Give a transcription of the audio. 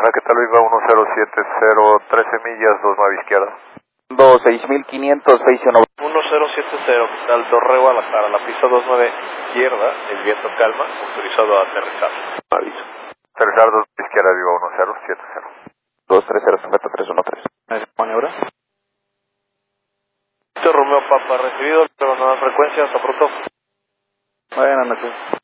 ¿qué tal Viva 1070, 13 millas, 29 izquierda? 6500, face 1070, ¿qué tal? Torre Guadalajara, la pista 29 izquierda, el viento calma, autorizado a aterrizar. Aviso. Aterrizar 2 izquierda, Viva 1070. 230, Santa 313. ¿Maniobra? Romeo Papa, recibido, pero nueva frecuencia, hasta pronto. Buenas noches.